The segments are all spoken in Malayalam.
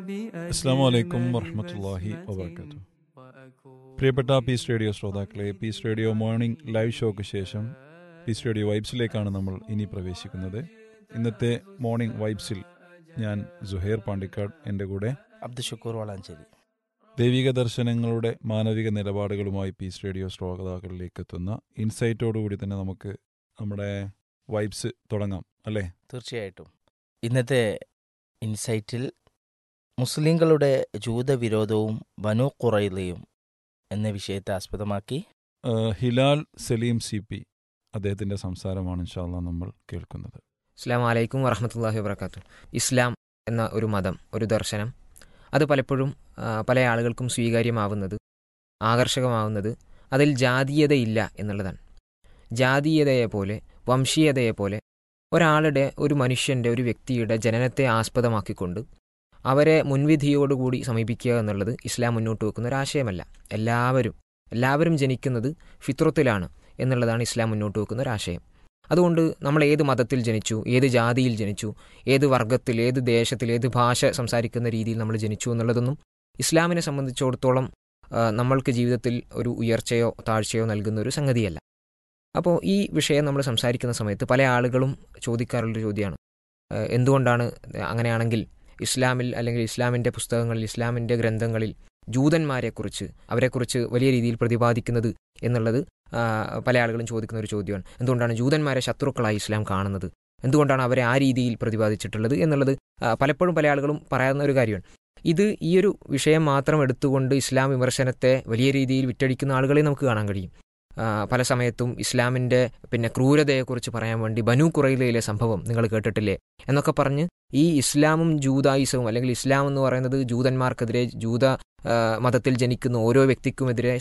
അസ്സലാമു അലൈക്കും വറഹ്മത്തുള്ളാഹി വബറകാതുഹു. പ്രിയപ്പെട്ട പീസ് റേഡിയോ ശ്രോതാക്കളെ, പീസ് റേഡിയോ മോർണിംഗ് ലൈവ് ഷോയ്ക്ക് ശേഷം പീസ് റേഡിയോ വൈബ്സിലേക്കാണ് നമ്മൾ ഇനി പ്രവേശിക്കുന്നത്. ഇന്നത്തെ മോർണിംഗ് വൈബ്സിൽ ഞാൻ സുഹൈർ പാണ്ടിക്കാട്, എൻ്റെ കൂടെ അബ്ദുഷക്കൂർ വളാഞ്ചേരി. ദൈവിക ദർശനങ്ങളുടെ മാനവിക നിലപാടുകളുമായി പീസ് റേഡിയോ ശ്രോതാക്കളിലേക്ക് എത്തുന്ന ഇൻസൈറ്റോടുകൂടി തന്നെ നമുക്ക് നമ്മുടെ വൈബ്സ് തുടങ്ങാം അല്ലേ? തീർച്ചയായിട്ടും. ഇന്നത്തെ ഇൻസൈറ്റിൽ മുസ്ലിങ്ങളുടെ ജൂതവിരോധവും ബനു ഖുറൈളയും എന്ന വിഷയത്തെ ആസ്പദമാക്കി ഹിലാൽ സലീം CP അദ്ദേഹത്തിൻ്റെ സംസാരമാണ് ഇൻഷാ അല്ലാഹ് നമ്മൾ കേൾക്കുന്നത്. അസ്സലാമു അലൈക്കും വറഹ്മത്തുള്ളാഹി വബറകാതുഹു. ഇസ്ലാം എന്ന ഒരു മതം, ഒരു ദർശനം, അത് പലപ്പോഴും പല ആളുകൾക്കും സ്വീകാര്യമാവുന്നത്, ആകർഷകമാവുന്നത് അതിൽ ജാതീയതയില്ല എന്നുള്ളതാണ്. ജാതീയതയെപ്പോലെ, വംശീയതയെപ്പോലെ ഒരാളുടെ, ഒരു മനുഷ്യൻ്റെ, ഒരു വ്യക്തിയുടെ ജനനത്തെ ആസ്പദമാക്കിക്കൊണ്ട് അവരെ മുൻവിധിയോടുകൂടി സമീപിക്കുക എന്നുള്ളത് ഇസ്ലാം മുന്നോട്ട് വെക്കുന്ന ഒരാശയമല്ല. എല്ലാവരും ജനിക്കുന്നത് ഫിത്രത്തിലാണ് എന്നുള്ളതാണ് ഇസ്ലാം മുന്നോട്ട് വെക്കുന്ന ഒരാശയം. അതുകൊണ്ട് നമ്മൾ ഏത് മതത്തിൽ ജനിച്ചു, ഏത് ജാതിയിൽ ജനിച്ചു, ഏത് വർഗത്തിൽ, ഏത് ദേശത്തിൽ, ഏത് ഭാഷ സംസാരിക്കുന്ന രീതിയിൽ നമ്മൾ ജനിച്ചു എന്നുള്ളതൊന്നും ഇസ്ലാമിനെ സംബന്ധിച്ചിടത്തോളം നമ്മൾക്ക് ജീവിതത്തിൽ ഒരു ഉയർച്ചയോ താഴ്ചയോ നൽകുന്ന ഒരു സംഗതിയല്ല. അപ്പോൾ ഈ വിഷയം നമ്മൾ സംസാരിക്കുന്ന സമയത്ത് പല ആളുകളും ചോദിക്കാറുള്ളൊരു ചോദ്യമാണ്, എന്തുകൊണ്ടാണ് അങ്ങനെയാണെങ്കിൽ ഇസ്ലാമിൽ അല്ലെങ്കിൽ ഇസ്ലാമിൻ്റെ പുസ്തകങ്ങളിൽ, ഇസ്ലാമിൻ്റെ ഗ്രന്ഥങ്ങളിൽ ജൂതന്മാരെക്കുറിച്ച്, അവരെക്കുറിച്ച് വലിയ രീതിയിൽ പ്രതിപാദിക്കുന്നത് എന്നുള്ളത് പല ആളുകളും ചോദിക്കുന്ന ഒരു ചോദ്യമാണ്. എന്തുകൊണ്ടാണ് ജൂതന്മാരെ ശത്രുക്കളായി ഇസ്ലാം കാണുന്നത്, എന്തുകൊണ്ടാണ് അവരെ ആ രീതിയിൽ പ്രതിപാദിച്ചിട്ടുള്ളത് എന്നുള്ളത് പലപ്പോഴും പല ആളുകളും പറയുന്ന ഒരു കാര്യമാണ്. ഇത് ഈ ഒരു വിഷയം മാത്രം എടുത്തുകൊണ്ട് ഇസ്ലാം വിമർശനത്തെ വലിയ രീതിയിൽ വിറ്റഴിക്കുന്ന ആളുകളെ നമുക്ക് കാണാൻ കഴിയും. പല സമയത്തും ഇസ്ലാമിൻ്റെ ക്രൂരതയെക്കുറിച്ച് പറയാൻ വേണ്ടി ബനു ഖുറൈളയിലെ സംഭവം നിങ്ങൾ കേട്ടിട്ടില്ലേ എന്നൊക്കെ പറഞ്ഞ് ഈ ഇസ്ലാമും ജൂതായിസവും, അല്ലെങ്കിൽ ഇസ്ലാം എന്ന് പറയുന്നത് ജൂതന്മാർക്കെതിരെ, ജൂത മതത്തിൽ ജനിക്കുന്ന ഓരോ വ്യക്തിക്കുമെതിരെ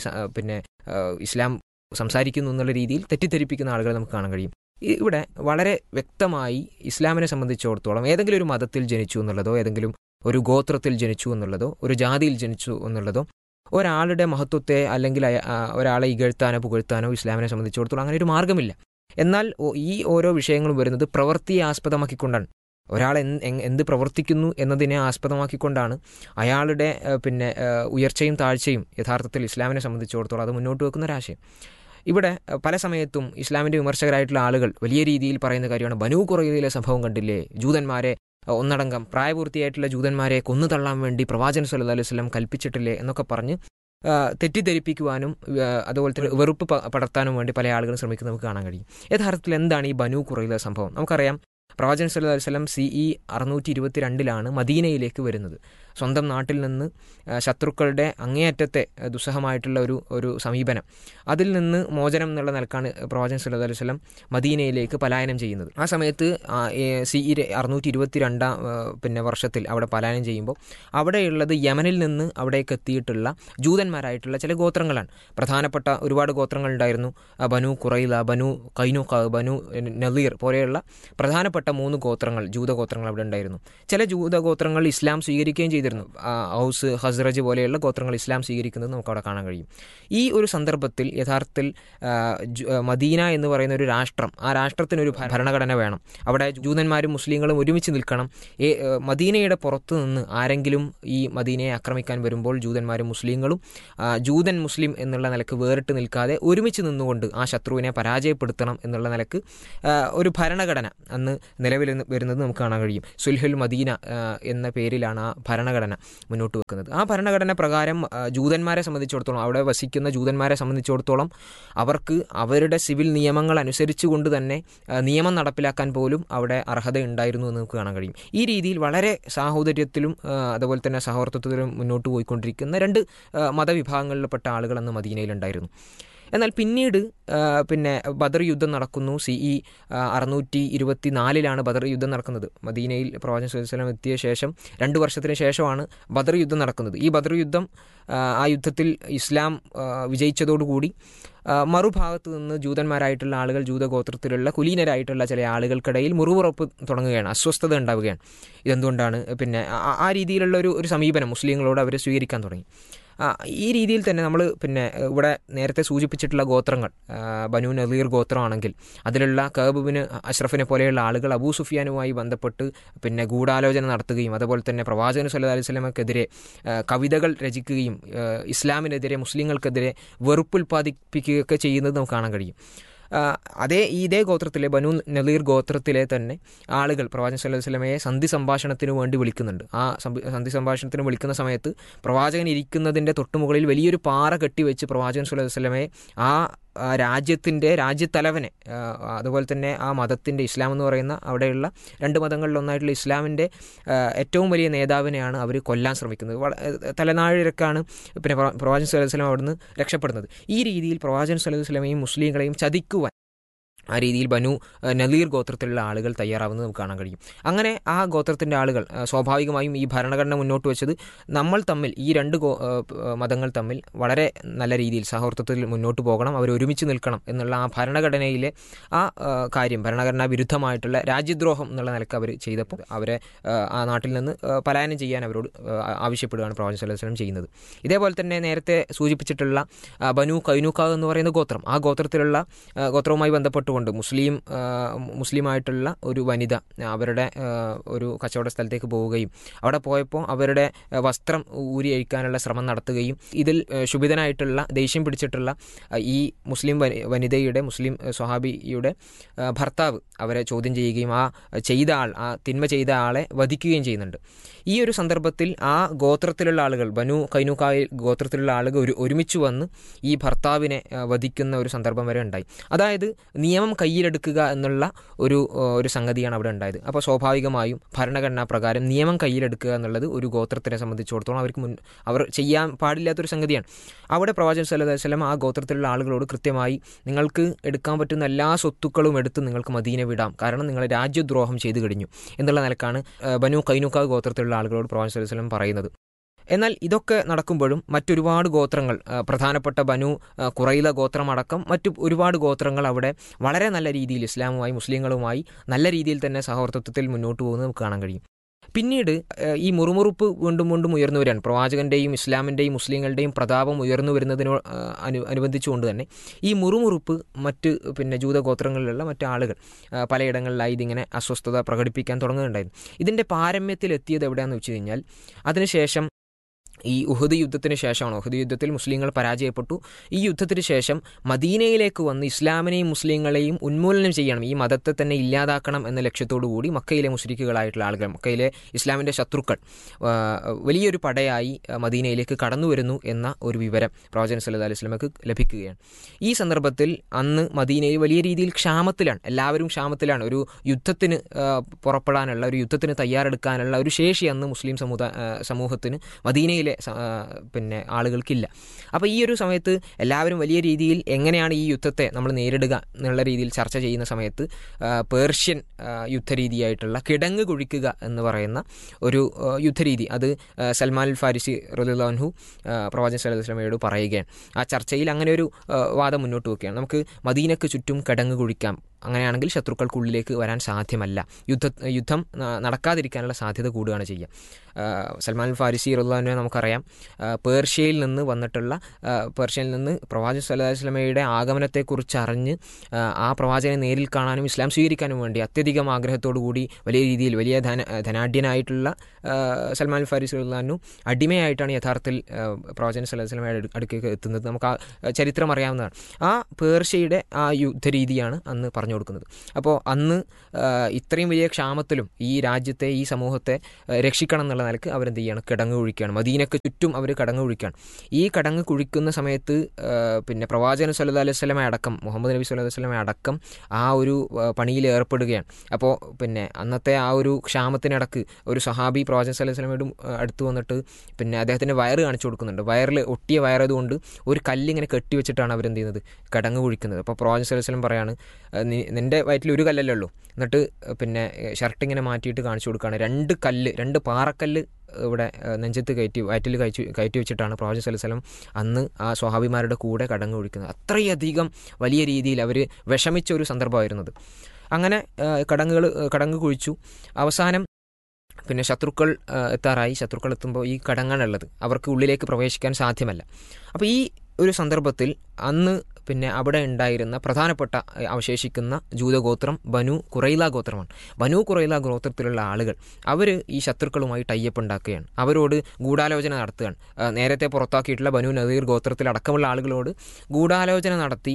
ഇസ്ലാം സംസാരിക്കുന്നു എന്നുള്ള രീതിയിൽ തെറ്റിദ്ധരിപ്പിക്കുന്ന ആളുകളെ നമുക്ക് കാണാൻ കഴിയും. ഇവിടെ വളരെ വ്യക്തമായി ഇസ്ലാമിനെ സംബന്ധിച്ചിടത്തോളം ഏതെങ്കിലും ഒരു മതത്തിൽ ജനിച്ചു എന്നുള്ളതോ, ഏതെങ്കിലും ഒരു ഗോത്രത്തിൽ ജനിച്ചു എന്നുള്ളതോ, ഒരു ജാതിയിൽ ജനിച്ചു എന്നുള്ളതോ ഒരാളുടെ മഹത്വത്തെ അല്ലെങ്കിൽ ഒരാളെ ഇകഴ്ത്താനോ പുകഴ്ത്താനോ ഇസ്ലാമിനെ സംബന്ധിച്ചിടത്തോളം അങ്ങനെ ഒരു മാർഗ്ഗമില്ല. എന്നാൽ ഈ ഓരോ വിഷയങ്ങളും വരുന്നത് പ്രവൃത്തിയെ ആസ്പദമാക്കിക്കൊണ്ടാണ്. ഒരാൾ എന്ത് പ്രവർത്തിക്കുന്നു എന്നതിനെ ആസ്പദമാക്കിക്കൊണ്ടാണ് അയാളുടെ ഉയർച്ചയും താഴ്ചയും യഥാർത്ഥത്തിൽ ഇസ്ലാമിനെ സംബന്ധിച്ചിടത്തോളം അത് മുന്നോട്ട് വെക്കുന്ന ഒരാശയം. ഇവിടെ പല സമയത്തും ഇസ്ലാമിൻ്റെ വിമർശകരായിട്ടുള്ള ആളുകൾ വലിയ രീതിയിൽ പറയുന്ന കാര്യമാണ്, ബനു ഖുറൈളയിലെ സംഭവം കണ്ടില്ലേ, ജൂതന്മാരെ ഒന്നടങ്കം പ്രായപൂർത്തിയായിട്ടുള്ള ജൂതന്മാരെ കൊന്നു തള്ളാൻ വേണ്ടി പ്രവാചകൻ സല്ലല്ലാഹു അലൈഹി വസല്ലം കൽപ്പിച്ചിട്ടില്ലേ എന്നൊക്കെ പറഞ്ഞ് തെറ്റിദ്ധരിപ്പിക്കുവാനും അതുപോലെ തന്നെ വെറുപ്പ് പടർത്താനും വേണ്ടി പല ആളുകളും ശ്രമിക്കുന്നത് നമുക്ക് കാണാൻ കഴിയും. യഥാർത്ഥത്തിൽ എന്താണ് ഈ ബനു ഖുറൈള സംഭവം? നമുക്കറിയാം, പ്രവാചകൻ സല്ലല്ലാഹു അലൈഹി വസല്ലം CE 622 മദീനയിലേക്ക് വരുന്നത്. സ്വന്തം നാട്ടിൽ നിന്ന് ശത്രുക്കളുടെ അങ്ങേയറ്റത്തെ ദുസ്സഹമായിട്ടുള്ള ഒരു സമീപനം, അതിൽ നിന്ന് മോചനം എന്നുള്ള നിലക്കാണ് പ്രവാചകൻ സല്ലല്ലാഹു അലൈഹി വസല്ലം മദീനയിലേക്ക് പലായനം ചെയ്യുന്നത്. ആ സമയത്ത് CE 622 വർഷത്തിൽ അവിടെ പലായനം ചെയ്യുമ്പോൾ അവിടെയുള്ളത് യമനിൽ നിന്ന് അവിടേക്ക് എത്തിയിട്ടുള്ള ജൂതന്മാരായിട്ടുള്ള ചില ഗോത്രങ്ങളാണ്. പ്രധാനപ്പെട്ട ഒരുപാട് ഗോത്രങ്ങളുണ്ടായിരുന്നു. ബനു ഖുറൈള, ബനു ഖൈനുഖ, ബനു നളീർ പോലെയുള്ള പ്രധാനപ്പെട്ട 3 ഗോത്രങ്ങൾ, ജൂതഗോത്രങ്ങൾ അവിടെ ഉണ്ടായിരുന്നു. ചില ജൂതഗോത്രങ്ങൾ ഇസ്ലാം സ്വീകരിക്കുകയും ചെയ്തിരുന്നു. ഔസ്, ഹസ്റജ് പോലെയുള്ള ഗോത്രങ്ങൾ ഇസ്ലാം സ്വീകരിക്കുന്നത് നമുക്ക് അവിടെ കാണാൻ കഴിയും. ഈ ഒരു സന്ദർഭത്തിൽ യഥാർത്ഥത്തിൽ മദീന എന്ന് പറയുന്ന ഒരു രാഷ്ട്രം, ആ രാഷ്ട്രത്തിനൊരു ഭരണഘടന വേണം. അവിടെ ജൂതന്മാരും മുസ്ലിങ്ങളും ഒരുമിച്ച് നിൽക്കണം. മദീനയുടെ പുറത്തു നിന്ന് ആരെങ്കിലും ഈ മദീനയെ ആക്രമിക്കാൻ വരുമ്പോൾ ജൂതന്മാരും മുസ്ലിങ്ങളും ജൂതൻ മുസ്ലിം എന്നുള്ള നിലക്ക് വേറിട്ട് നിൽക്കാതെ ഒരുമിച്ച് നിന്നുകൊണ്ട് ആ ശത്രുവിനെ പരാജയപ്പെടുത്തണം എന്നുള്ള നിലക്ക് ഒരു ഭരണഘടന അന്ന് നിലവിൽ വരുന്നത് നമുക്ക് കാണാൻ കഴിയും. സുൽഹുൽ മദീന എന്ന പേരിലാണ് ആ ഭരണഘടന മുന്നോട്ട് വെക്കുന്നത്. ആ ഭരണഘടന പ്രകാരം ജൂതന്മാരെ സംബന്ധിച്ചിടത്തോളം, അവിടെ വസിക്കുന്ന ജൂതന്മാരെ സംബന്ധിച്ചിടത്തോളം അവർക്ക് അവരുടെ സിവിൽ നിയമങ്ങൾ അനുസരിച്ചുകൊണ്ട് തന്നെ നിയമം നടപ്പിലാക്കാൻ പോലും അവിടെ അർഹത ഉണ്ടായിരുന്നു എന്ന് നമുക്ക് കാണാൻ കഴിയും. ഈ രീതിയിൽ വളരെ സാഹോദര്യത്തിലും അതുപോലെ തന്നെ സഹോദരത്വത്തിലും മുന്നോട്ട് പോയിക്കൊണ്ടിരിക്കുന്ന 2 മതവിഭാഗങ്ങളിൽപ്പെട്ട ആളുകൾ അന്ന് മദീനയിലുണ്ടായിരുന്നു. എന്നാൽ പിന്നീട് ബദർ യുദ്ധം നടക്കുന്നു. CE 624 ബദർ യുദ്ധം നടക്കുന്നത്. മദീനയിൽ പ്രവാചകൻ സല്ലല്ലാഹു അലൈഹി വസല്ലം എത്തിയ ശേഷം 2 വർഷത്തിന് ശേഷമാണ് ബദർ യുദ്ധം നടക്കുന്നത്. ഈ ബദർ യുദ്ധം, ആ യുദ്ധത്തിൽ ഇസ്ലാം വിജയിച്ചതോടുകൂടി മറുഭാഗത്ത് നിന്ന് ജൂതന്മാരായിട്ടുള്ള ആളുകൾ, ജൂതഗോത്രത്തിലുള്ള കുലീനരായിട്ടുള്ള ചില ആളുകൾക്കിടയിൽ മുറിവുറപ്പ് തുടങ്ങുകയാണ്, അസ്വസ്ഥത ഉണ്ടാവുകയാണ്. ഇതെന്തുകൊണ്ടാണ്? ആ രീതിയിലുള്ള ഒരു സമീപനം മുസ്ലിങ്ങളോട് അവർ സ്വീകരിക്കാൻ തുടങ്ങി. ഈ രീതിയിൽ തന്നെ നമ്മൾ പിന്നെ ഇവിടെ നേരത്തെ സൂചിപ്പിച്ചിട്ടുള്ള ഗോത്രങ്ങൾ, ബനു നളീർ ഗോത്രമാണെങ്കിൽ അതിലുള്ള കഅബ് ബിൻ അഷ്റഫിനെ പോലെയുള്ള ആളുകൾ അബൂ സുഫിയാനുമായി ബന്ധപ്പെട്ട് പിന്നെ ഗൂഢാലോചന നടത്തുകയും അതുപോലെ തന്നെ പ്രവാചകൻ സല്ലല്ലാഹു അലൈഹി വസല്ലമക്കെതിരെ കവിതകൾ രചിക്കുകയും ഇസ്ലാമിനെതിരെ മുസ്ലിങ്ങൾക്കെതിരെ വെറുപ്പുൽപ്പാദിപ്പിക്കുകയൊക്കെ ചെയ്യുന്നത് നമുക്ക് കാണാൻ കഴിയും. ഇതേ ഗോത്രത്തിലെ ബനു നളീർ ഗോത്രത്തിലെ തന്നെ ആളുകൾ പ്രവാചകൻ സല്ലല്ലാഹു അലൈഹി വസല്ലമയെ സന്ധി സംഭാഷണത്തിന് വേണ്ടി വിളിക്കുന്നുണ്ട്. ആ സന്ധി സംഭാഷണത്തിന് വിളിക്കുന്ന സമയത്ത് പ്രവാചകൻ ഇരിക്കുന്നതിൻ്റെ തൊട്ടുമുകളിൽ വലിയൊരു പാറ കെട്ടിവെച്ച് പ്രവാചകൻ സല്ലല്ലാഹു അലൈഹി വസല്ലമയെ രാജ്യത്തലവനെ അതുപോലെ തന്നെ ആ മതത്തിൻ്റെ, ഇസ്ലാം എന്ന് പറയുന്ന അവിടെയുള്ള രണ്ട് മതങ്ങളിലൊന്നായിട്ടുള്ള ഇസ്ലാമിൻ്റെ ഏറ്റവും വലിയ നേതാവിനെയാണ് അവർ കൊല്ലാൻ ശ്രമിക്കുന്നത്. തലനാഴിരക്കാണ് പിന്നെ പ്രവാചകൻ സല്ലല്ലാഹു അലൈഹി വസല്ലം അവിടുന്ന് രക്ഷപ്പെടുന്നത്. ഈ രീതിയിൽ പ്രവാചകൻ സല്ലല്ലാഹു അലൈഹി വസല്ലമയും മുസ്ലിങ്ങളെയും ചതിക്കുവാൻ ആ രീതിയിൽ ബനു നളീർ ഗോത്രത്തിലുള്ള ആളുകൾ തയ്യാറാവുന്നത് നമുക്ക് കാണാൻ കഴിയും. അങ്ങനെ ആ ഗോത്രത്തിൻ്റെ ആളുകൾ സ്വാഭാവികമായും ഈ ഭരണഘടന മുന്നോട്ട് വെച്ചത് നമ്മൾ തമ്മിൽ, ഈ രണ്ട് മതങ്ങൾ തമ്മിൽ വളരെ നല്ല രീതിയിൽ സൗഹൃദത്തിൽ മുന്നോട്ട് പോകണം, അവർ ഒരുമിച്ച് നിൽക്കണം എന്നുള്ള ആ ഭരണഘടനയിലെ ആ കാര്യം, ഭരണഘടനാ വിരുദ്ധമായിട്ടുള്ള രാജ്യദ്രോഹം എന്നുള്ള നിലക്ക് അവർ ചെയ്തപ്പോൾ അവരെ ആ നാട്ടിൽ നിന്ന് പലായനം ചെയ്യാൻ അവരോട് ആവശ്യപ്പെടുകയാണ് പ്രവാചകൻ സല്ലല്ലാഹു അലൈഹി വസല്ലം ചെയ്യുന്നത്. ഇതേപോലെ തന്നെ നേരത്തെ സൂചിപ്പിച്ചിട്ടുള്ള ബനു കൈനുക എന്ന് പറയുന്ന ഗോത്രം, ആ ഗോത്രവുമായി ബന്ധപ്പെട്ടുകൊണ്ട് മുസ്ലിമായിട്ടുള്ള ഒരു വനിത അവരുടെ ഒരു കച്ചവട സ്ഥലത്തേക്ക് പോവുകയും അവിടെ പോയപ്പോൾ അവരുടെ വസ്ത്രം ഊരി അഴിക്കാനുള്ള ശ്രമം നടത്തുകയും ഇതിൽ ശുഭിതനായിട്ടുള്ള, ദേഷ്യം പിടിച്ചിട്ടുള്ള ഈ മുസ്ലിം വനിതയുടെ, മുസ്ലിം സ്വഹാബിയുടെ ഭർത്താവ് അവരെ ചോദ്യം ചെയ്യുകയും ആ തിന്മ ചെയ്ത ആളെ വധിക്കുകയും ചെയ്യുന്നുണ്ട്. ഈ ഒരു സന്ദർഭത്തിൽ ആ ഗോത്രത്തിലുള്ള ആളുകൾ, ബനു കൈനുകായ് ഗോത്രത്തിലുള്ള ആളുകൾ ഒരുമിച്ച് വന്ന് ഈ ഭർത്താവിനെ വധിക്കുന്ന ഒരു സന്ദർഭം വരെ ഉണ്ടായി. അതായത് നിയമം കയ്യിലെടുക്കുക എന്നുള്ള ഒരു സംഗതിയാണ് അവിടെ ഉണ്ടായത്. അപ്പോൾ സ്വാഭാവികമായും ഭരണഘടനാ പ്രകാരം നിയമം കയ്യിലെടുക്കുക എന്നുള്ളത് ഒരു ഗോത്രത്തിനെ സംബന്ധിച്ചിടത്തോളം അവർ ചെയ്യാൻ പാടില്ലാത്തൊരു സംഗതിയാണ്. അവിടെ പ്രവാചകൻ സല്ലല്ലാഹു അലൈഹി വസല്ലം ആ ഗോത്രത്തിലുള്ള ആളുകളോട് കൃത്യമായി നിങ്ങൾക്ക് എടുക്കാൻ പറ്റുന്ന എല്ലാ സ്വത്തുക്കളും എടുത്ത് നിങ്ങൾക്ക് മദീന വിടാം, കാരണം നിങ്ങൾ രാജ്യദ്രോഹം ചെയ്തു കഴിഞ്ഞു എന്നുള്ള നിലക്കാണ് ബനു കൈനുക ഗോത്രത്തിലുള്ള ആളുകളോട് പ്രവാചകൻ സല്ലല്ലാഹു അലൈഹി വസല്ലം പറയുന്നത്. എന്നാൽ ഇതൊക്കെ നടക്കുമ്പോഴും മറ്റൊരുപാട് ഗോത്രങ്ങൾ, പ്രധാനപ്പെട്ട ബനു ഖുറൈല ഗോത്രമടക്കം മറ്റു ഒരുപാട് ഗോത്രങ്ങൾ അവിടെ വളരെ നല്ല രീതിയിൽ ഇസ്ലാമുമായി, മുസ്ലിങ്ങളുമായി നല്ല രീതിയിൽ തന്നെ സഹവർത്തിത്വത്തിൽ മുന്നോട്ട് പോകുന്നത് നമുക്ക് കാണാൻ കഴിയും. പിന്നീട് ഈ മുറുമുറുപ്പ് വീണ്ടും ഉയർന്നു വരികയാണ്. പ്രവാചകന്റെയും ഇസ്ലാമിൻ്റെയും മുസ്ലിങ്ങളുടെയും പ്രതാപം ഉയർന്നു വരുന്നതിനോടനുബന്ധിച്ചുകൊണ്ട് തന്നെ ഈ മുറുമുറുപ്പ് മറ്റ് പിന്നെ ജൂതഗോത്രങ്ങളിലുള്ള മറ്റ് ആളുകൾ പലയിടങ്ങളിലായി ഇതിങ്ങനെ അസ്വസ്ഥത പ്രകടിപ്പിക്കാൻ തുടങ്ങുന്നുണ്ടായിരുന്നു. ഇതിൻ്റെ പാരമ്യത്തിലെത്തിയത് എവിടെയാണെന്ന് വെച്ച് കഴിഞ്ഞാൽ അതിനുശേഷം ഈ ഉഹദ് യുദ്ധത്തിന് ശേഷമാണ്. ഉഹദ് യുദ്ധത്തിൽ മുസ്ലിങ്ങൾ പരാജയപ്പെട്ടു. ഈ യുദ്ധത്തിന് ശേഷം മദീനയിലേക്ക് വന്ന് ഇസ്ലാമിനെയും മുസ്ലിങ്ങളെയും ഉന്മൂലനം ചെയ്യണം, ഈ മതത്തെ തന്നെ ഇല്ലാതാക്കണം എന്ന ലക്ഷ്യത്തോടു കൂടി മക്കയിലെ മുശ്രിക്കുകളായിട്ടുള്ള ആളുകൾ, മക്കയിലെ ഇസ്ലാമിൻ്റെ ശത്രുക്കൾ വലിയൊരു പടയായി മദീനയിലേക്ക് കടന്നു വരുന്നു എന്ന ഒരു വിവരം പ്രവാചകൻ സല്ലല്ലാഹു അലൈഹി വസല്ലമക്ക് ലഭിക്കുകയാണ്. ഈ സന്ദർഭത്തിൽ അന്ന് മദീനയിൽ വലിയ രീതിയിൽ ക്ഷാമത്തിലാണ്, എല്ലാവരും ക്ഷാമത്തിലാണ്. ഒരു യുദ്ധത്തിന് പുറപ്പെടാനുള്ള, ഒരു യുദ്ധത്തിന് തയ്യാറെടുക്കാനുള്ള ഒരു ശേഷി അന്ന് മുസ്ലിം സമൂഹത്തിന് മദീനയിൽ പിന്നെ ആളുകൾക്കില്ല. അപ്പോൾ ഈ ഒരു സമയത്ത് എല്ലാവരും വലിയ രീതിയിൽ എങ്ങനെയാണ് ഈ യുദ്ധത്തെ നമ്മൾ നേരിടുക എന്നുള്ള രീതിയിൽ ചർച്ച ചെയ്യുന്ന സമയത്ത് പേർഷ്യൻ യുദ്ധരീതിയായിട്ടുള്ള കിടങ്ങ് കുഴിക്കുക എന്ന് പറയുന്ന ഒരു യുദ്ധരീതി, അത് സൽമാൻ അൽ ഫാരിസി റളിയല്ലാഹു അൻഹു പ്രവാചകൻ സല്ലല്ലാഹു അലൈഹി വസല്ലമയോട് പറയുകയാണ്. ആ ചർച്ചയിൽ അങ്ങനെ ഒരു വാദം മുന്നോട്ട് വെക്കുകയാണ്. നമുക്ക് മദീനക്ക് ചുറ്റും കിടങ്ങ് കുഴിക്കാം, അങ്ങനെയാണെങ്കിൽ ശത്രുക്കൾക്കുള്ളിലേക്ക് വരാൻ സാധ്യമല്ല, യുദ്ധം നടക്കാതിരിക്കാനുള്ള സാധ്യത കൂടുകയാണ് ചെയ്യുക. സൽമാൻ അൽ ഫാരിസി റളിയല്ലാഹു അൻഹു നമുക്കറിയാം, പേർഷ്യയിൽ നിന്ന് പ്രവാചകൻ സല്ലല്ലാഹു അലൈഹി വസല്ലമയുടെ ആഗമനത്തെക്കുറിച്ച് അറിഞ്ഞ് ആ പ്രവാചകനെ നേരിൽ കാണാനും ഇസ്ലാം സ്വീകരിക്കാനും വേണ്ടി അത്യധികം ആഗ്രഹത്തോടു കൂടി വലിയ രീതിയിൽ വലിയ ധനാഢ്യനായിട്ടുള്ള സൽമാൻ അൽ ഫാരിസി റളിയല്ലാഹു അൻഹു അടിമയായിട്ടാണ് യഥാർത്ഥത്തിൽ പ്രവാചകൻ സല്ലല്ലാഹു അലൈഹി വസല്ലമയുടെ അടുക്കേക്ക് എത്തുന്നത്. നമുക്ക് ആ ചരിത്രം അറിയാവുന്നതാണ്. ആ പേർഷ്യയുടെ ആ യുദ്ധരീതിയാണ് അന്ന് പറഞ്ഞു കൊടുക്കുന്നത്. അപ്പോൾ അന്ന് ഇത്രയും വലിയ ക്ഷാമത്തിലും ഈ രാജ്യത്തെ, ഈ സമൂഹത്തെ രക്ഷിക്കണം എന്നുള്ള നിലക്ക് അവരെന്ത് ചെയ്യാണ്, കിടങ്ങ് കുഴിക്കുകയാണ്. മദീനക്ക് ചുറ്റും അവർ കിടങ്ങ് കുഴിക്കുകയാണ്. ഈ കിടങ്ങ് കുഴിക്കുന്ന സമയത്ത് പിന്നെ പ്രവാചകൻ സല്ലല്ലാഹു അലൈഹി വസല്ലമ അടക്കം, മുഹമ്മദ് നബി സല്ലല്ലാഹു അലൈഹി വസല്ലമ അടക്കം ആ ഒരു പണിയിൽ ഏർപ്പെടുകയാണ്. അപ്പോൾ പിന്നെ അന്നത്തെ ആ ഒരു ക്ഷാമത്തിനിടക്ക് ഒരു സഹാബി പ്രവാചകൻ സല്ലല്ലാഹു അലൈഹി വസല്ലമയുടെ അടുത്ത് വന്നിട്ട് പിന്നെ അദ്ദേഹത്തിൻ്റെ വയറ് കാണിച്ചു കൊടുക്കുന്നുണ്ട്. വയറിൽ ഒട്ടിയ വയറതുകൊണ്ട് ഒരു കല്ലിങ്ങനെ കെട്ടിവെച്ചിട്ടാണ് അവരെന്ത് ചെയ്യുന്നത്, കിടങ്ങ് കുഴിക്കുന്നത്. അപ്പോൾ പ്രവാചകൻ സല്ലല്ലാഹു അലൈഹി വസല്ലം പറയാണ്, നിൻ്റെ വയറ്റിൽ ഒരു കല്ലല്ലേ ഉള്ളൂ. എന്നിട്ട് പിന്നെ ഷർട്ട് ഇങ്ങനെ മാറ്റിയിട്ട് കാണിച്ചു കൊടുക്കുകയാണ്. രണ്ട് പാറക്കല്ല് ഇവിടെ നെഞ്ചത്ത് വയറ്റിൽ കയറ്റി വെച്ചിട്ടാണ് പ്രവാചകൻ സല്ലല്ലാഹു അലൈഹി വസല്ലം അന്ന് ആ സ്വഹാബിമാരുടെ കൂടെ കിടങ്ങ് കുഴിക്കുന്നത്. അത്രയധികം വലിയ രീതിയിൽ അവർ വിഷമിച്ച ഒരു സന്ദർഭമായിരുന്നത്. അങ്ങനെ കിടങ്ങ് കുഴിച്ചു. അവസാനം പിന്നെ ശത്രുക്കൾ എത്താറായി. ശത്രുക്കൾ എത്തുമ്പോൾ ഈ കടങ്ങാനുള്ളത് അവർക്ക് ഉള്ളിലേക്ക് പ്രവേശിക്കാൻ സാധ്യമല്ല. അപ്പോൾ ഈ ഒരു സന്ദർഭത്തിൽ അന്ന് പിന്നെ അവിടെ ഉണ്ടായിരുന്ന പ്രധാനപ്പെട്ട അവശേഷിക്കുന്ന ജൂതഗോത്രം ബനു ഖുറൈല ഗോത്രമാണ്. ബനു ഖുറൈല ഗോത്രത്തിലുള്ള ആളുകൾ അവർ ഈ ശത്രുക്കളുമായി ടൈപ്പ് ഉണ്ടാക്കുകയാണ്, അവരോട് ഗൂഢാലോചന നടത്തുകയാണ്. നേരത്തെ പുറത്താക്കിയിട്ടുള്ള ബനു നദീർ ഗോത്രത്തിലടക്കമുള്ള ആളുകളോട് ഗൂഢാലോചന നടത്തി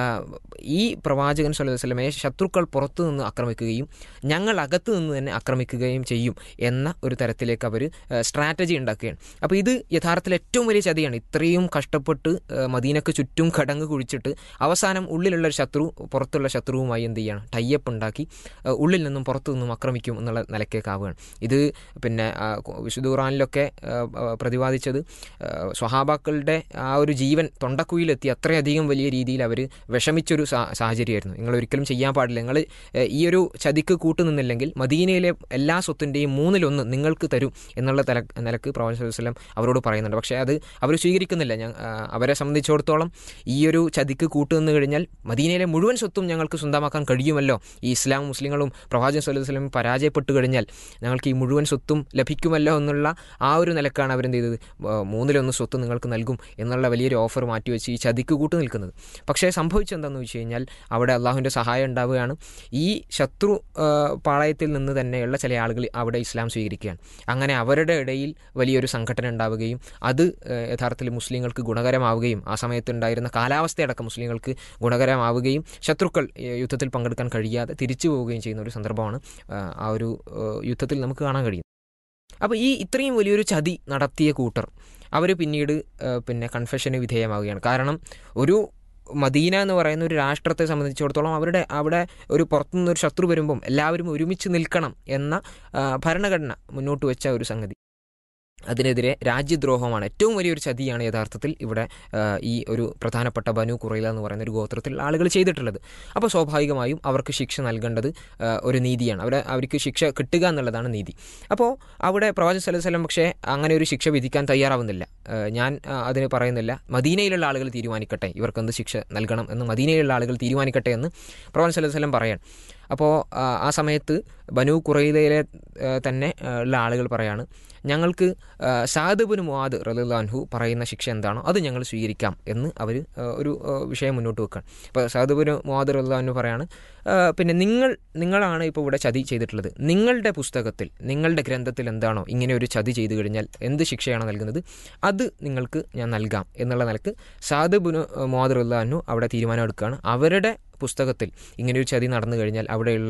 ഈ പ്രവാചകൻ സല്ലല്ലാഹു അലൈഹി വസല്ലമയെ ശത്രുക്കൾ പുറത്തു നിന്ന് ആക്രമിക്കുകയും ഞങ്ങൾ അകത്ത് നിന്ന് തന്നെ ആക്രമിക്കുകയും ചെയ്യും എന്ന ഒരു തരത്തിലേക്ക് അവർ സ്ട്രാറ്റജി ഉണ്ടാക്കുകയാണ്. അപ്പോൾ ഇത് യഥാർത്ഥത്തിൽ ഏറ്റവും വലിയ ചതിയാണ്. ഇത്രയും കഷ്ടപ്പെട്ട് മദീനക്ക് ചുറ്റും കടങ്ങ് കുഴിച്ചിട്ട് അവസാനം ഉള്ളിലുള്ള ഒരു ശത്രു പുറത്തുള്ള ശത്രുവുമായി എന്ത് ചെയ്യണം, ടൈപ്പ് ഉണ്ടാക്കി ഉള്ളിൽ നിന്നും പുറത്തു നിന്നും ആക്രമിക്കും എന്നുള്ള നിലക്കേക്കാവുകയാണ്. ഇത് പിന്നെ വിശുദ്ധ ഖുർആനിലൊക്കെ പ്രതിപാദിച്ചത് സ്വഹാബാക്കളുടെ ആ ഒരു ജീവൻ തൊണ്ടക്കുയിലെത്തി അത്രയധികം വലിയ രീതിയിൽ അവർ വിഷമിച്ചൊരു സാഹചര്യമായിരുന്നു. നിങ്ങൾ ഒരിക്കലും ചെയ്യാൻ പാടില്ല, നിങ്ങൾ ഈ ഒരു ചതിക്ക് കൂട്ടുനിന്നില്ലെങ്കിൽ മദീനയിലെ എല്ലാ സ്വത്തിൻ്റെയും 1/3 നിങ്ങൾക്ക് തരും എന്നുള്ള നിലക്ക് പ്രവാചകൻ സല്ലല്ലാഹു അലൈഹി വസല്ലം അവരോട് പറയുന്നുണ്ട്. പക്ഷേ അത് അവർ സ്വീകരിക്കുന്നില്ല. അവരെ സംബന്ധിച്ചിടത്തോളം ഈ ഒരു ചതിക്ക് കൂട്ടുനിന്ന് കഴിഞ്ഞാൽ മദീനയിലെ മുഴുവൻ സ്വത്തും ഞങ്ങൾക്ക് സ്വന്തമാക്കാൻ കഴിയുമല്ലോ, ഈ ഇസ്ലാം മുസ്ലിങ്ങളും പ്രവാചകൻ സല്ലല്ലാഹു അലൈഹി വസല്ലം പരാജയപ്പെട്ട് കഴിഞ്ഞാൽ ഞങ്ങൾക്ക് ഈ മുഴുവൻ സ്വത്തും ലഭിക്കുമല്ലോ എന്നുള്ള ആ ഒരു നിലക്കാണ് അവരെന്ത് ചെയ്തത്, 1/3 സ്വത്ത് നിങ്ങൾക്ക് നൽകും എന്നുള്ള വലിയൊരു ഓഫർ മാറ്റിവെച്ച് ഈ ചതിക്ക് കൂട്ടു നിൽക്കുന്നത്. പക്ഷേ സംഭവിച്ചെന്താണെന്ന് വെച്ച് കഴിഞ്ഞാൽ അവിടെ അള്ളാഹുവിൻ്റെ സഹായം ഉണ്ടാവുകയാണ്. ഈ ശത്രു പാളയത്തിൽ നിന്ന് തന്നെയുള്ള ചില ആളുകൾ അവിടെ ഇസ്ലാം സ്വീകരിക്കുകയാണ്. അങ്ങനെ അവരുടെ ഇടയിൽ വലിയൊരു സംഘടന ഉണ്ടാവുകയും അത് യഥാർത്ഥത്തിൽ മുസ്ലിങ്ങൾക്ക് ഗുണകരമാവുകയും ആ സമയത്തുണ്ടായിരുന്ന കാലാവസ്ഥയടക്കം മുസ്ലിങ്ങൾക്ക് ഗുണകരമാവുകയും ശത്രുക്കൾ യുദ്ധത്തിൽ പങ്കെടുക്കാൻ കഴിയാതെ തിരിച്ചു പോവുകയും ചെയ്യുന്ന ഒരു സന്ദർഭമാണ് ആ ഒരു യുദ്ധത്തിൽ നമുക്ക് കാണാൻ കഴിയും. അപ്പോൾ ഈ ഇത്രയും വലിയൊരു ചതി നടത്തിയ കൂട്ടർ അവർ പിന്നീട് പിന്നെ കൺഫെഷന് വിധേയമാവുകയാണ്. കാരണം ഒരു മദീന എന്ന് പറയുന്ന ഒരു രാഷ്ട്രത്തെ സംബന്ധിച്ചിടത്തോളം അവിടെ ഒരു പുറത്തുനിന്നൊരു ശത്രു വരുമ്പം എല്ലാവരും ഒരുമിച്ച് നിൽക്കണം എന്ന ഭരണഘടന മുന്നോട്ട് വെച്ച ഒരു സംഗതി, അതിനെതിരെ രാജ്യദ്രോഹമാണ്, ഏറ്റവും വലിയൊരു ചതിയാണ് യഥാർത്ഥത്തിൽ ഇവിടെ ഈ ഒരു പ്രധാനപ്പെട്ട ബനു ഖുറൈല എന്ന് പറയുന്ന ഒരു ഗോത്രത്തിൽ ആളുകൾ ചെയ്തിട്ടുള്ളത്. അപ്പോൾ സ്വാഭാവികമായും അവർക്ക് ശിക്ഷ നൽകേണ്ടത് ഒരു നീതിയാണ്, അവർക്ക് ശിക്ഷ കിട്ടുക എന്നുള്ളതാണ് നീതി. അപ്പോൾ അവിടെ പ്രവാചകൻ സല്ലല്ലാഹു അലൈഹി വസല്ലം പക്ഷേ അങ്ങനെ ഒരു ശിക്ഷ വിധിക്കാൻ തയ്യാറാവുന്നില്ല. ഞാൻ അതിന് പറയുന്നില്ല, മദീനയിലുള്ള ആളുകൾ തീരുമാനിക്കട്ടെ ഇവർക്ക് എന്ത് ശിക്ഷ നൽകണം എന്ന് മദീനയിലുള്ള ആളുകൾ തീരുമാനിക്കട്ടെ എന്ന് പ്രവാചകൻ സല്ലല്ലാഹു അലൈഹി വസല്ലം പറയാൻ. അപ്പോൾ ആ സമയത്ത് ബനു ഖുറൈലയിലെ തന്നെ ഉള്ള ആളുകൾ പറയാണ്, ഞങ്ങൾക്ക് സഅദ് ഇബ്നു മുആദ് റളിയല്ലാഹു അൻഹു പറയുന്ന ശിക്ഷ എന്താണോ അത് ഞങ്ങൾ സ്വീകരിക്കാം എന്ന് അവർ ഒരു വിഷയം മുന്നോട്ട് വെക്കുകയാണ്. അപ്പോൾ സഅദ് ഇബ്നു മുആദ് റളിയല്ലാഹു അൻഹു പറയാണ്, പിന്നെ നിങ്ങളാണ് ഇപ്പോൾ ഇവിടെ ചതി ചെയ്തിട്ടുള്ളത്, നിങ്ങളുടെ പുസ്തകത്തിൽ നിങ്ങളുടെ ഗ്രന്ഥത്തിൽ എന്താണോ ഇങ്ങനെ ഒരു ചതി ചെയ്തു കഴിഞ്ഞാൽ എന്ത് ശിക്ഷയാണ് നൽകുന്നത് അത് നിങ്ങൾക്ക് ഞാൻ നൽകാം എന്നുള്ള നിലക്ക് സഅദ് ഇബ്നു മുആദ് റളിയല്ലാഹു അൻഹു അവിടെ തീരുമാനം എടുക്കുകയാണ്. അവരുടെ പുസ്തകത്തിൽ ഇങ്ങനെയൊരു ചതി നടന്നു കഴിഞ്ഞാൽ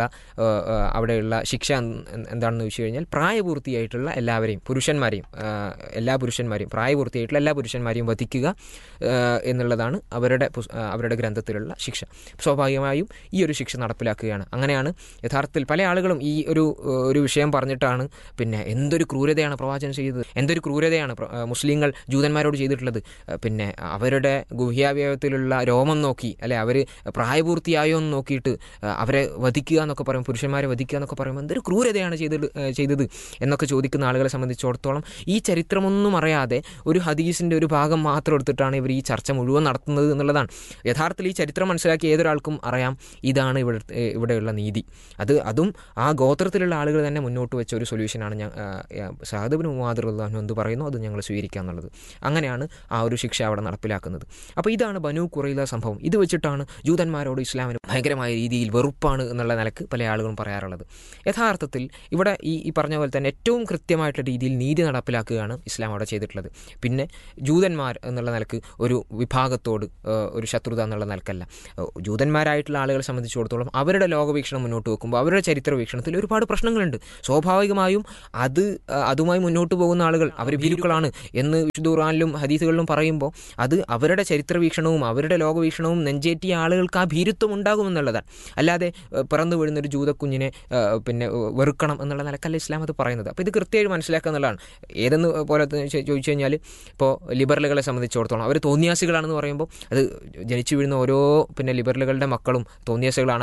അവിടെയുള്ള ശിക്ഷ എന്താണെന്ന് വെച്ച് കഴിഞ്ഞാൽ പ്രായപൂർത്തിയായിട്ടുള്ള എല്ലാവരെയും എല്ലാ പുരുഷന്മാരെയും പ്രായപൂർത്തിയായിട്ടുള്ള എല്ലാ പുരുഷന്മാരെയും വധിക്കുക എന്നുള്ളതാണ് അവരുടെ ഗ്രന്ഥത്തിലുള്ള ശിക്ഷ. സ്വാഭാവികമായും ഈ ഒരു ശിക്ഷ നടപ്പിലാക്കുകയാണ്. അങ്ങനെയാണ് യഥാർത്ഥത്തിൽ പല ആളുകളും ഈ ഒരു വിഷയം പറഞ്ഞിട്ടാണ് പിന്നെ എന്തൊരു ക്രൂരതയാണ് പ്രവാചകൻ ചെയ്തത്, എന്തൊരു ക്രൂരതയാണ് മുസ്ലിങ്ങൾ ജൂതന്മാരോട് ചെയ്തിട്ടുള്ളത്, പിന്നെ അവരുടെ ഗുഹ്യാവയവത്തിലുള്ള രോമം നോക്കി അല്ലെ അവർ പ്രായപൂർത്തിയായോ എന്ന് നോക്കിയിട്ട് അവരെ വധിക്കുക എന്നൊക്കെ പറയും, പുരുഷന്മാരെ വധിക്കുക എന്നൊക്കെ പറയുമ്പോൾ എന്തൊരു ക്രൂരതയാണ് ചെയ്തത് എന്നൊക്കെ ചോദിക്കുന്ന ആളുകളെ സംബന്ധിച്ചിടത്തോളം ഈ ചരിത്രമൊന്നും അറിയാതെ ഒരു ഹദീസിൻ്റെ ഒരു ഭാഗം മാത്രം എടുത്തിട്ടാണ് ഇവർ ഈ ചർച്ച മുഴുവൻ നടത്തുന്നത് എന്നുള്ളതാണ്. യഥാർത്ഥത്തിൽ ഈ ചരിത്രം മനസ്സിലാക്കിയ ഏതൊരാൾക്കും അറിയാം ഇതാണ് ഇവിടെയുള്ള നീതി. അതും ആ ഗോത്രത്തിലുള്ള ആളുകൾ തന്നെ മുന്നോട്ട് വെച്ച ഒരു സൊല്യൂഷനാണ് സഅദ് ഇബ്നു മുആദ് റളിയല്ലാഹു അൻഹു എന്ത് പറയുന്നു അത് ഞങ്ങൾ സ്വീകരിക്കുക എന്നുള്ളത്. അങ്ങനെയാണ് ആ ഒരു ശിക്ഷ അവിടെ നടപ്പിലാക്കുന്നത്. അപ്പോൾ ഇതാണ് ബനു ഖുറൈല സംഭവം. ഇത് വെച്ചിട്ടാണ് ജൂതന്മാരോട് ഇസ്ലാമിന് ഭയങ്കരമായ രീതിയിൽ വെറുപ്പാണ് എന്നുള്ള നിലക്ക് പല ആളുകളും പറയാറുള്ളത്. യഥാർത്ഥത്തിൽ ഇവിടെ ഈ പറഞ്ഞ പോലെ തന്നെ ഏറ്റവും കൃത്യമായിട്ടുള്ള രീതിയിൽ നീതി നടപ്പിലാക്കുകയാണ് ഇസ്ലാം അവിടെ ചെയ്തിട്ടുള്ളത്. പിന്നെ ജൂതന്മാർ എന്നുള്ള നിലക്ക് ഒരു വിഭാഗത്തോട് ഒരു ശത്രുത എന്നുള്ള നിലക്കല്ല. ജൂതന്മാരായിട്ടുള്ള ആളുകളെ സംബന്ധിച്ചിടത്തോളം അവരുടെ ലോകവീക്ഷണം മുന്നോട്ട് വെക്കുമ്പോൾ അവരുടെ ചരിത്ര വീക്ഷണത്തിൽ ഒരുപാട് പ്രശ്നങ്ങളുണ്ട്. സ്വാഭാവികമായും അതുമായി മുന്നോട്ട് പോകുന്ന ആളുകൾ അവർ ഭീരുക്കളാണ് എന്ന് വിശുദ്ധ ഖുർആനിലും ഹദീസുകളിലും പറയുമ്പോൾ അത് അവരുടെ ചരിത്ര വീക്ഷണവും അവരുടെ ലോകവീക്ഷണവും നെഞ്ചേറ്റിയ ആളുകൾക്ക് ആ ഭീരുത്വം ഉണ്ടാകുമെന്നുള്ളതാണ്. അല്ലാതെ പിറന്നു വീഴുന്നൊരു ജൂതക്കുഞ്ഞിനെ പിന്നെ വെറുക്കണം എന്നുള്ള നിലക്കല്ല ഇസ്ലാം അത് പറയുന്നത്. അപ്പോൾ ഇത് കൃത്യമായി മനസ്സിലാക്കുക എന്നുള്ളതാണ്. ഏതെന്ന് പോലെ ചോദിച്ചു കഴിഞ്ഞാൽ ഇപ്പോൾ ലിബറലുകളെ സംബന്ധിച്ചിടത്തോളം അവർ തോന്നിയാസികളാണെന്ന് പറയുമ്പോൾ അത് ജനിച്ചു വീഴുന്ന ഓരോ പിന്നെ ലിബറലുകളുടെ മക്കളും തോന്നിയാസികളാണ്,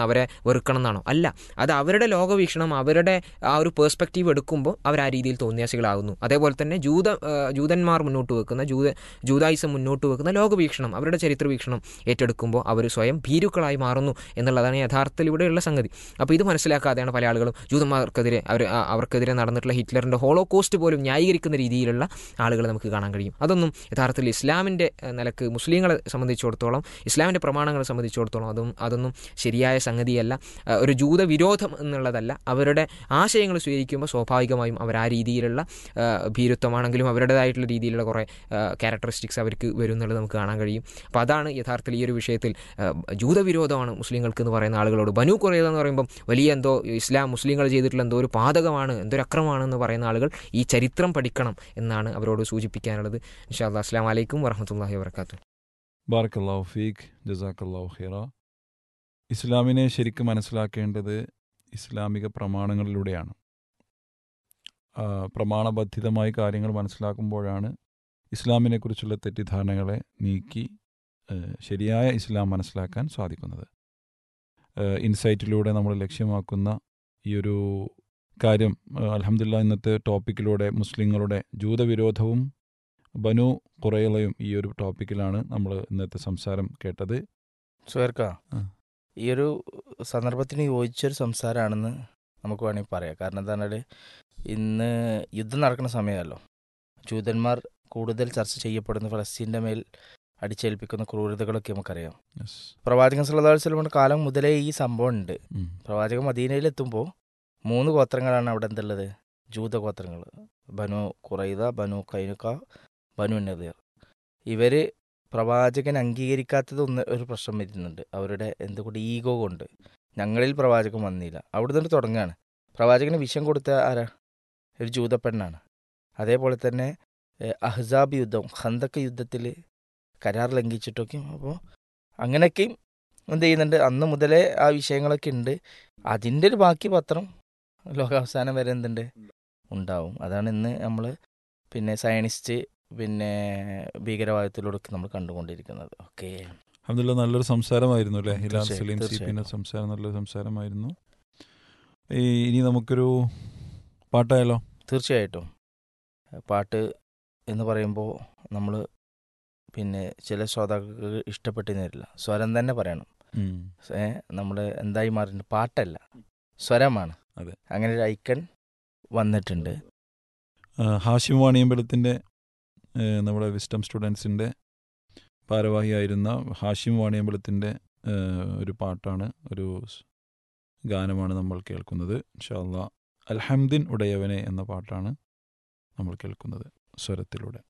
അവരെ വെറുക്കണം എന്നാണോ? അല്ല, അത് അവരുടെ ലോകവീക്ഷണം, അവരുടെ ആ ഒരു പേഴ്സ്പെക്റ്റീവ് എടുക്കുമ്പോൾ അവർ ആ രീതിയിൽ തോന്നിയാസികളാകുന്നു. അതേപോലെ തന്നെ ജൂതന്മാർ മുന്നോട്ട് വെക്കുന്ന ജൂതായിസം മുന്നോട്ട് വെക്കുന്ന ലോകവീക്ഷണം, അവരുടെ ചരിത്ര വീക്ഷണം ഏറ്റെടുക്കുമ്പോൾ അവർ സ്വയം ഭീരുക്കളായി മാറുന്നു എന്നുള്ളതാണ് യഥാർത്ഥത്തിൽ ഇവിടെയുള്ള സംഗതി. അപ്പോൾ ഇത് മനസ്സിലാക്കാതെയാണ് പല ആളുകളും ജൂതന്മാർക്കെതിരെ അവർക്കെതിരെ നടന്നിട്ടുള്ള ഹിറ്റ്ലറിൻ്റെ ഹോളോകോസ്റ്റ് പോലും ന്യായീകരിക്കുന്ന രീതിയിലുള്ള ആളുകളെ നമുക്ക് കാണാൻ കഴിയും. അതൊന്നും യഥാർത്ഥത്തിൽ ഇസ്ലാമിൻ്റെ നിലക്ക് മുസ്ലിങ്ങളെ സംബന്ധിച്ചിടത്തോളം, ഇസ്ലാമിൻ്റെ പ്രമാണങ്ങളെ സംബന്ധിച്ചിടത്തോളം അതൊന്നും ശരിയായ സംഗതിയല്ല. ഒരു ജൂതവിരോധം എന്നുള്ളതല്ല. അവരുടെ ആശയങ്ങൾ സ്വീകരിക്കുമ്പോൾ സ്വാഭാവികമായും അവർ ആ രീതിയിലുള്ള ഭീരുത്വമാണെങ്കിലും അവരുടേതായിട്ടുള്ള രീതിയിലുള്ള കുറേ ക്യാരക്ടറിസ്റ്റിക്സ് അവർക്ക് വരും എന്നുള്ളത് നമുക്ക് കാണാൻ കഴിയും. അപ്പോൾ അതാണ് യഥാർത്ഥത്തിൽ ഈ ഒരു വിഷയത്തിൽ ജൂതവിരോധമാണ് മുസ്ലിങ്ങൾക്ക് എന്ന് പറയുന്ന ആളുകളോട്. ബനൂ ഖുറൈള എന്ന് പറയുമ്പം വലിയ എന്തോ മുസ്ലിങ്ങൾ ചെയ്തിട്ടുള്ള എന്തോ ഒരു പാതകമാണ്, എന്തൊരു അക്രമമാണെന്ന് പറയുന്ന ആളുകൾ ഈ ചരിത്രം പഠിക്കണം എന്നാണ് അവരോട് സൂചിപ്പിക്കാനുള്ളത്. ഇൻഷാ അല്ലാഹ്. അസ്സലാമു അലൈക്കും വറഹ്മത്തുള്ളാഹി വബറകാതുഹു. ബാറക്കല്ലാഹു ഫീക്ക്, ജസാക്കല്ലാഹു ഖൈറ. ഇസ്ലാമിനെ ശരിക്കും മനസ്സിലാക്കേണ്ടത് ഇസ്ലാമിക പ്രമാണങ്ങളിലൂടെയാണ്. പ്രമാണബദ്ധിതമായി കാര്യങ്ങൾ മനസ്സിലാക്കുമ്പോഴാണ് ഇസ്ലാമിനെക്കുറിച്ചുള്ള തെറ്റിദ്ധാരണകളെ നീക്കി ശരിയായ ഇസ്ലാം മനസ്സിലാക്കാൻ സാധിക്കുന്നത്. ഇൻസൈറ്റിലൂടെ നമ്മൾ ലക്ഷ്യമാക്കുന്ന ഈ ഒരു കാര്യം അൽഹംദുലില്ലാഹ് ഇന്നത്തെ ടോപ്പിക്കിലൂടെ മുസ്ലിങ്ങളുടെ ജൂതവിരോധവും ബനൂ ഖുറൈളയും ഈ ഒരു ടോപ്പിക്കിലാണ് നമ്മൾ ഇന്നത്തെ സംസാരം കേട്ടത്. സുഹൈർക്ക, ഈ ഒരു സന്ദർഭത്തിന് യോജിച്ചൊരു സംസാരമാണെന്ന് നമുക്ക് വേണമെങ്കിൽ പറയാം. കാരണം എന്താ പറഞ്ഞാൽ ഇന്ന് യുദ്ധം നടക്കുന്ന സമയമല്ലോ. ജൂതന്മാർ കൂടുതൽ ചർച്ച ചെയ്യപ്പെടുന്ന ഫലസ്തീൻ്റെ മേൽ അടിച്ചേൽപ്പിക്കുന്ന ക്രൂരതകളൊക്കെ നമുക്കറിയാം. പ്രവാചകൻ സല്ലല്ലാഹു അലൈഹി വസല്ലമയുടെ കാലം മുതലേ ഈ സംഭവം ഉണ്ട്. പ്രവാചകൻ മദീനയിലെത്തുമ്പോൾ 3 ഗോത്രങ്ങളാണ് അവിടെ എന്തുള്ളത്, ജൂതഗോത്രങ്ങൾ. ബനു ഖുറൈദ, ബനു ഖൈനുക, ബനു നദീർ. ഇവർ പ്രവാചകൻ അംഗീകരിക്കാത്തത് ഒരു പ്രശ്നം വരുന്നുണ്ട്. അവരുടെ എന്തുകൊണ്ട് ഈഗോ കൊണ്ട് ഞങ്ങളിൽ പ്രവാചകൻ വന്നില്ല. അവിടെ നിന്ന് തുടങ്ങുകയാണ്. പ്രവാചകന് വിഷം കൊടുത്ത ആരാ? ഒരു ജൂതപ്പെണ്ണാണ്. അതേപോലെ തന്നെ അഹ്സാബ് യുദ്ധം, ഖന്തക്ക് യുദ്ധത്തിൽ കരാർ ലംഘിച്ചിട്ടൊക്കെയും. അപ്പോൾ അങ്ങനെയൊക്കെയും എന്ത് ചെയ്യുന്നുണ്ട്, അന്ന് മുതലേ ആ വിഷയങ്ങളൊക്കെ ഉണ്ട്. അതിൻ്റെ ഒരു ബാക്കി പത്രം ലോകാവസാനം വരെ എന്തുണ്ട് ഉണ്ടാവും. അതാണ് ഇന്ന് നമ്മൾ സയനിസ്റ്റ് ഭീകരവാദത്തിലൂടെ നമ്മൾ കണ്ടുകൊണ്ടിരിക്കുന്നത്. ഓക്കെ, അൽഹംദുലില്ലാഹ് നല്ലൊരു സംസാരമായിരുന്നു അല്ലേ ഹിലാൽ തീർച്ചയായും, സലീം തീർച്ചയായും. സിപിന്റെ സംസാരം നല്ലൊരു സംസാരമായിരുന്നു. ഇനി നമുക്കൊരു പാട്ടായാലോ? തീർച്ചയായിട്ടും. പാട്ട് എന്ന് പറയുമ്പോൾ നമ്മൾ ചില ശ്രോതാക്കൾക്ക് ഇഷ്ടപ്പെട്ടിരുന്നു വരില്ല. സ്വരം തന്നെ പറയണം. നമ്മൾ എന്തായി മാറിയിട്ടുണ്ട്, പാട്ടല്ല സ്വരമാണ്. അതെ, അങ്ങനെ ഒരു ഐക്കൺ വന്നിട്ടുണ്ട്. ഹാഷിം വാണിയമ്പലത്തിൻ്റെ നമ്മുടെ വിസ്റ്റം സ്റ്റുഡൻസിൻ്റെ ഭാരവാഹിയായിരുന്ന ഹാഷിം വാണിയമ്പലത്തിൻ്റെ ഒരു പാട്ടാണ്, ഒരു ഗാനമാണ് നമ്മൾ കേൾക്കുന്നത്. ഇൻഷാ അല്ലാഹ് അൽഹംദിൻ ഉടയവനെ എന്ന പാട്ടാണ് നമ്മൾ കേൾക്കുന്നത് സ്വരത്തിലൂടെ.